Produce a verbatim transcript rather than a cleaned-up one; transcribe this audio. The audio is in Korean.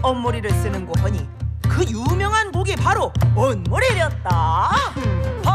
언머리를 쓰는고 하니 그 유명한 곡이 바로 언머리였다.